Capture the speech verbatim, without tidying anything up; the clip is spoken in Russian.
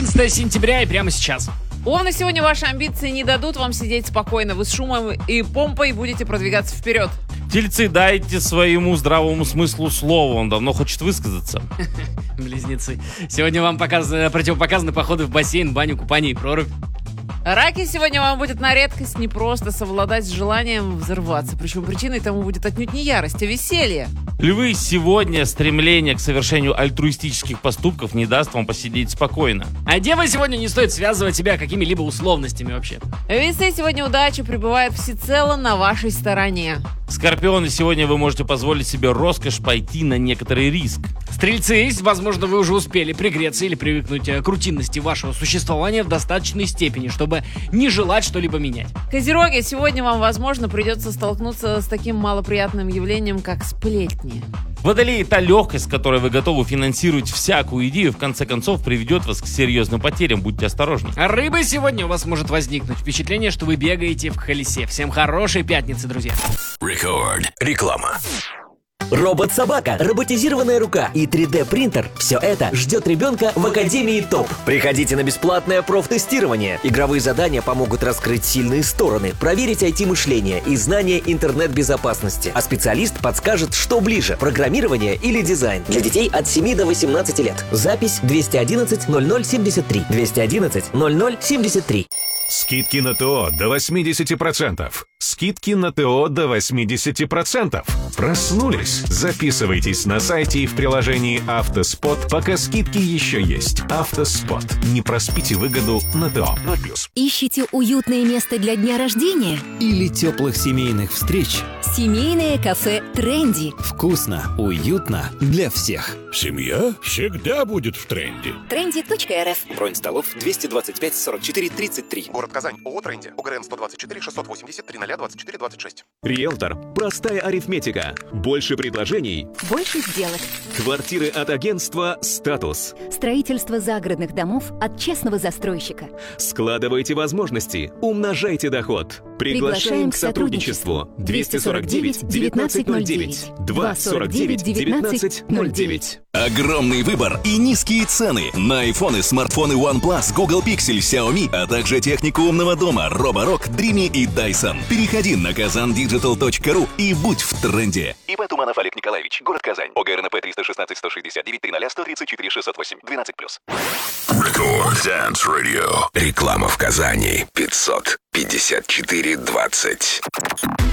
одиннадцатое сентября и прямо сейчас. Овны, сегодня ваши амбиции не дадут вам сидеть спокойно. Вы с шумом и помпой будете продвигаться вперед. Тельцы, дайте своему здравому смыслу слово, он давно хочет высказаться. Близнецы, сегодня вам показаны, противопоказаны походы в бассейн, баню, купание и прорубь. Раки, сегодня вам будет на редкость непросто совладать с желанием взорваться. Причем причиной тому будет отнюдь не ярость, а веселье. Львы, сегодня стремление к совершению альтруистических поступков не даст вам посидеть спокойно. А девы, сегодня не стоит связывать себя какими-либо условностями вообще. Весы, сегодня удача пребывает всецело на вашей стороне. Скорпионы, сегодня вы можете позволить себе роскошь пойти на некоторый риск. Стрельцы, возможно, вы уже успели пригреться или привыкнуть к рутинности вашего существования в достаточной степени, чтобы не желать что-либо менять. Козероги, сегодня вам, возможно, придется столкнуться с таким малоприятным явлением, как сплетни. Водолеи, та легкость, с которой вы готовы финансировать всякую идею, в конце концов приведет вас к серьезным потерям, будьте осторожны. А рыбы, сегодня у вас может возникнуть впечатление, что вы бегаете в колесе. Всем хорошей пятницы, друзья. Рекорд. Реклама. Робот-собака, роботизированная рука и три дэ принтер – все это ждет ребенка в Академии ТОП. Приходите на бесплатное профтестирование. Игровые задания помогут раскрыть сильные стороны, проверить ай ти-мышление и знания интернет-безопасности. А специалист подскажет, что ближе – программирование или дизайн. Для детей от семи до восемнадцати лет. Запись двести одиннадцать ноль ноль семьдесят три. двести одиннадцать ноль ноль семьдесят три. Скидки на ТО до восемьдесят процентов. Скидки на ТО до восемьдесят процентов. Проснулись? Записывайтесь на сайте и в приложении «Автоспот», пока скидки еще есть. «Автоспот». Не проспите выгоду на ТО. ноль плюс. Ищите уютное место для дня рождения? Или теплых семейных встреч? Семейное кафе «Тренди». Вкусно, уютно для всех. Семья всегда будет в тренде. тренди точка эр эф. Бронь столов двести двадцать пять сорок четыре тридцать три. Город Казань. ООО «Тренди». ОГРН сто двадцать четыре шестьсот восемьдесят три ноль двадцать четыре двадцать шесть. Риэлтор. Простая арифметика. Больше предложений. Больше сделок. Квартиры от агентства «Статус». Строительство загородных домов от честного застройщика. Складывайте возможности. Умножайте доход. Приглашаем к сотрудничеству. двести сорок девять девятнадцать ноль девять. двести сорок девять девятнадцать ноль девять. Огромный выбор и низкие цены на айфоны, смартфоны OnePlus, Google Pixel, Xiaomi, а также технику умного дома Roborock, Dreamy и Dyson. Переходи на казан диджитал точка ру и будь в тренде. ИП Туманов Олег Николаевич, город Казань. ОГРНП триста шестнадцать сто шестьдесят девять три ноль сто тридцать четыре шестьсот восемь. двенадцать плюс. Рекорд Dance Radio. Реклама в Казани. пятьсот пятьдесят четыре двадцать.